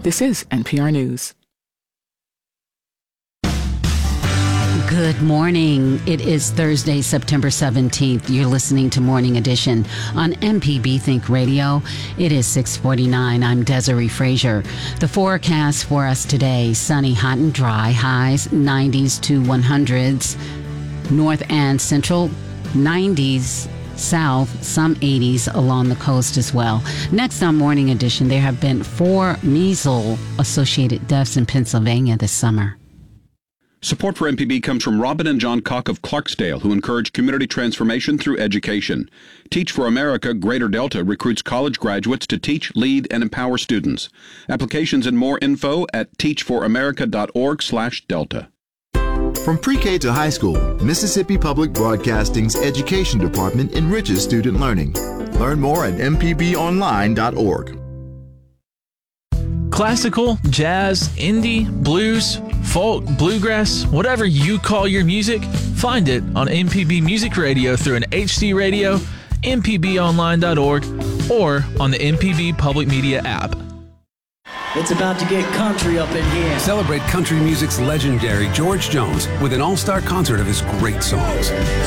This is NPR News. Good morning. It is Thursday, September 17th. You're listening to Morning Edition on MPB Think Radio. It is 6:49. I'm Desiree Frazier. The forecast for us today, sunny, hot and dry, highs 90s to 100s. North and central, 90s. South, some 80s along the coast as well. Next on Morning Edition, there have been 4 measles-associated deaths in Pennsylvania this summer. Support for MPB comes from Robin and John Cock of Clarksdale, who encourage community transformation through education. Teach for America Greater Delta recruits college graduates to teach, lead, and empower students. Applications and more info at teachforamerica.org/Delta. From pre-K to high school, Mississippi Public Broadcasting's Education Department enriches student learning. Learn more at mpbonline.org. Classical, jazz, indie, blues, folk, bluegrass, whatever you call your music, find it on MPB Music Radio through an HD radio, mpbonline.org, or on the MPB Public Media app. It's about to get country up in here. Celebrate country music's legendary George Jones with an all-star concert of his great songs.